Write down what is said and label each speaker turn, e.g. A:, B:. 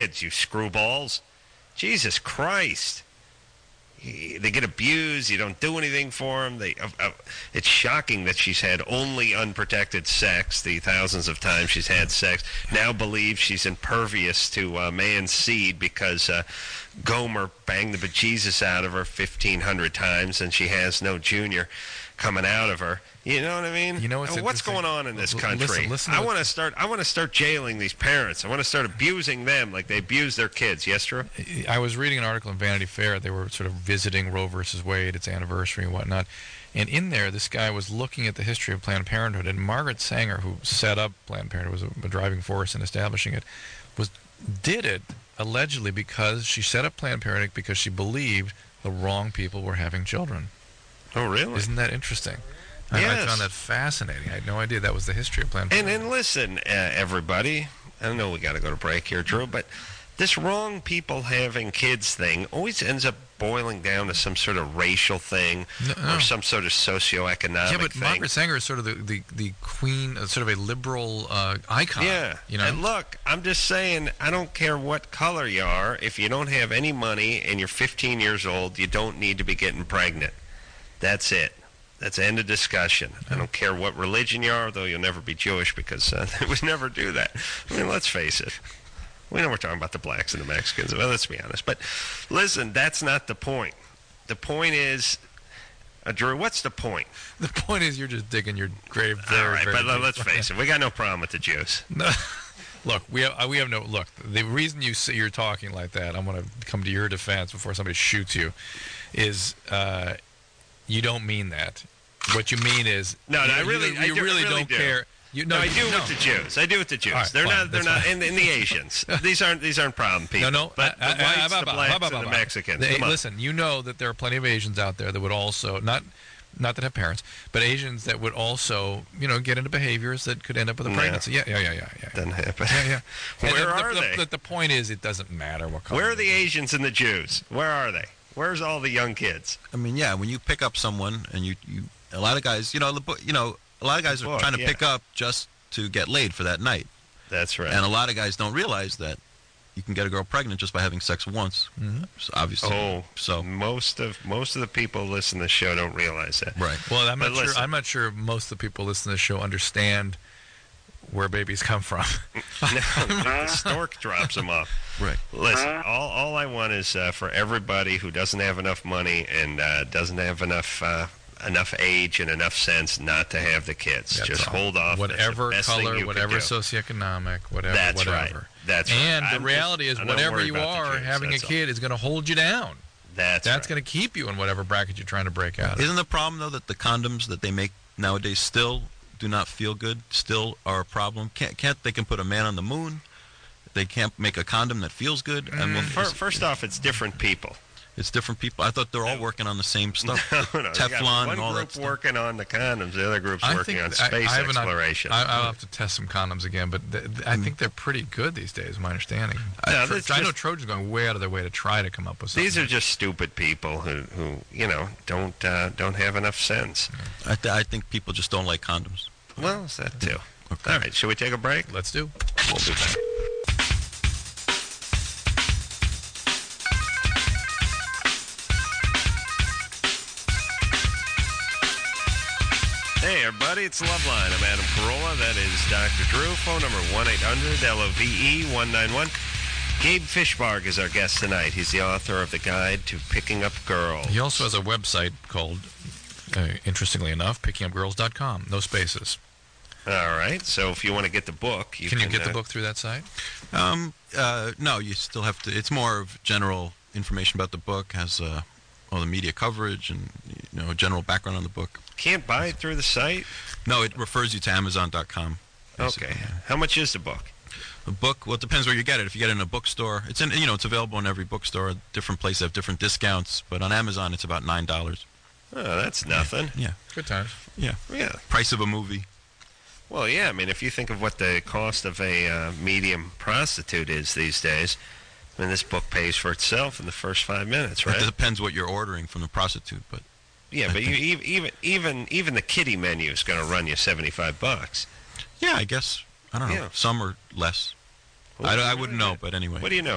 A: kids, you screwballs. Jesus Christ. They get abused. You don't do anything for them. It's shocking that she's had only unprotected sex, the thousands of times she's had sex. Now believes she's impervious to man's seed because Gomer banged the bejesus out of her 1,500 times, and she has no junior coming out of her. You know what I mean?
B: You know
A: what's going on in this country?
B: Listen
A: I want to start jailing these parents. I want to start abusing them like they abuse their kids. Yes, Drew?
B: I was reading an article in Vanity Fair. They were sort of visiting Roe versus Wade, its anniversary and whatnot. And in there, this guy was looking at the history of Planned Parenthood. And Margaret Sanger, who set up Planned Parenthood, was a driving force in establishing it, did it allegedly because she set up Planned Parenthood because she believed the wrong people were having children.
A: Oh, really?
B: Isn't that interesting?
A: Yes.
B: I found that fascinating. I had no idea that was the history of Planned Parenthood.
A: And listen, everybody, I know we got to go to break here, Drew, but this wrong people having kids thing always ends up boiling down to some sort of racial thing or some sort of socioeconomic
B: thing. Yeah, but
A: thing.
B: Margaret Sanger is sort of the queen, sort of a liberal icon.
A: Yeah.
B: You know?
A: And look, I'm just saying, I don't care what color you are. If you don't have any money and you're 15 years old, you don't need to be getting pregnant. That's it. That's the end of discussion. I don't care what religion you are, though you'll never be Jewish because they would never do that. I mean, let's face it. We know we're talking about the blacks and the Mexicans. Well, let's be honest. But listen, that's not the point. The point is, Drew, what's the point?
B: The point is you're just digging your grave
A: All
B: very,
A: right,
B: very
A: but
B: deep.
A: let's face it. We got no problem with the Jews.
B: No. Look, we have no look. The reason you're talking like that, I'm going to come to your defense before somebody shoots you, is you don't mean that. What you mean is
A: I really
B: don't care.
A: I do with the Jews. I do with the Jews.
B: Right,
A: they're
B: fine,
A: not in the Asians. These aren't problem people.
B: No.
A: But the whites, the blacks, and the Mexicans.
B: Listen, you know that there are plenty of Asians out there that would also not that have parents, but Asians that would also get into behaviors that could end up with a pregnancy. Yeah.
A: Doesn't happen.
B: Yeah.
A: Where are they?
B: The point is, it doesn't matter what color.
A: Where are the Asians and the Jews? Where are they? Where's all the young kids?
C: I mean, yeah, when you pick up someone and you a lot of guys, a lot of guys are trying to pick up just to get laid for that night.
A: That's right.
C: And a lot of guys don't realize that you can get a girl pregnant just by having sex once.
B: Mm-hmm.
C: So obviously.
A: So most of the people who listen to the show don't realize that.
C: Right.
B: Well, I'm not sure most of the people listening to the show understand where babies come from.
A: The stork drops them off.
C: Right.
A: Listen, all I want is for everybody who doesn't have enough money and doesn't have enough age and enough sense not to have the kids.
B: That's
A: just
B: all.
A: hold off.
B: Whatever
A: That's the best
B: color,
A: thing you
B: whatever
A: could do.
B: socioeconomic, whatever.
A: That's
B: whatever.
A: right. That's
B: and
A: right.
B: the reality is, whatever you are, having a kid is going to hold you down.
A: That's right.
B: going to keep you in whatever bracket you're trying to break out of.
C: Isn't the problem, though, that the condoms that they make nowadays still do not feel good, still are a problem? Can't they can put a man on the moon? They can't make a condom that feels good?
A: First off, it's different people.
C: It's different people. I thought they're all working on the same stuff.
A: No,
C: Teflon and all that stuff.
A: One group working on the condoms, the other group's working on space exploration.
B: I'll have to test some condoms again, but I think they're pretty good these days, my understanding.
A: No,
B: I know Trojan's going way out of their way to try to come up with something.
A: These are just stupid people who don't have enough sense.
C: I think people just don't like condoms.
A: Well, it's that too.
C: Okay.
A: All right, should we take a break?
B: Let's do.
A: We'll be back. Hey, everybody, it's Loveline. I'm Adam Carolla. That is Dr. Drew. Phone number 1-800-LOVE-191. Gabe Fishbarg is our guest tonight. He's the author of The Guide to Picking Up Girls.
B: He also has a website called, interestingly enough, pickingupgirls.com. No spaces.
A: All right. So if you want to get the book,
B: Can you get the book through that site?
C: No, you still have to. It's more of general information about the book, has all the media coverage and general background on the book.
A: Can't buy it through the site?
C: No, it refers you to Amazon.com.
A: Okay. How much is the book?
C: The book, well, it depends where you get it. If you get it in a bookstore, it's available in every bookstore. Different places have different discounts, but on Amazon it's about $9.
A: Oh, that's nothing.
C: Yeah.
B: Good times.
C: Yeah.
A: Yeah.
C: Price of a movie.
A: Well, yeah. I mean, if you think of what the cost of a medium prostitute is these days, I mean, this book pays for itself in the first 5 minutes, right?
C: It depends what you're ordering from the prostitute, but.
A: Yeah, but even the kiddie menu is going to run you $75.
C: Yeah, I guess. I don't know.
A: Yeah.
C: Some are less. I wouldn't know, but anyway.
A: What do you know?